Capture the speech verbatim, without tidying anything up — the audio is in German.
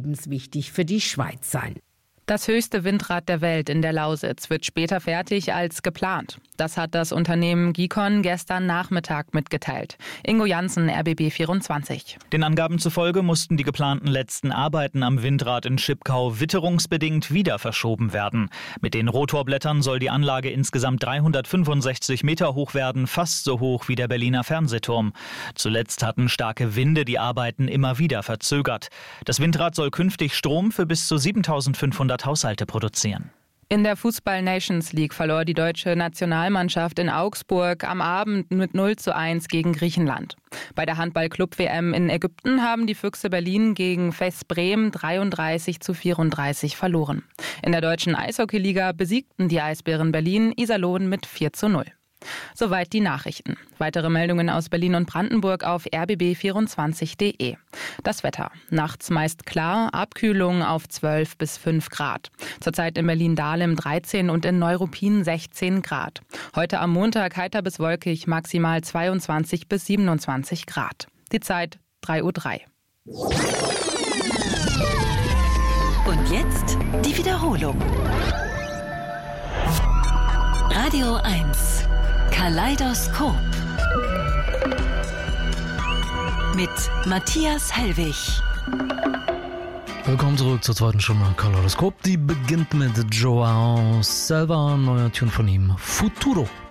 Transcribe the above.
überlebenswichtig für die Schweiz sein. Das höchste Windrad der Welt in der Lausitz wird später fertig als geplant. Das hat das Unternehmen Gicon gestern Nachmittag mitgeteilt. Ingo Janssen, R B B vierundzwanzig. Den Angaben zufolge mussten die geplanten letzten Arbeiten am Windrad in Schipkau witterungsbedingt wieder verschoben werden. Mit den Rotorblättern soll die Anlage insgesamt dreihundertfünfundsechzig Meter hoch werden, fast so hoch wie der Berliner Fernsehturm. Zuletzt hatten starke Winde die Arbeiten immer wieder verzögert. Das Windrad soll künftig Strom für bis zu siebentausendfünfhundert Haushalte produzieren. In der Fußball-Nations League verlor die deutsche Nationalmannschaft in Augsburg am Abend mit null zu eins gegen Griechenland. Bei der Handball-Club-W M in Ägypten haben die Füchse Berlin gegen F E S Bremen dreiunddreißig zu vierunddreißig verloren. In der deutschen Eishockeyliga besiegten die Eisbären Berlin Iserlohn mit vier zu null. Soweit die Nachrichten. Weitere Meldungen aus Berlin und Brandenburg auf r b b vierundzwanzig punkt d e. Das Wetter. Nachts meist klar, Abkühlung auf zwölf bis fünf Grad. Zurzeit in Berlin-Dahlem dreizehn und in Neuruppin sechzehn Grad. Heute am Montag heiter bis wolkig, maximal zweiundzwanzig bis siebenundzwanzig Grad. Die Zeit drei Uhr drei. Und jetzt die Wiederholung. Radio eins. Kaleidoskop mit Matthias Hellwig. Willkommen zurück zur zweiten Stunde Kaleidoskop. Die beginnt mit Joao Selva, neuer Tune von ihm, Futuro.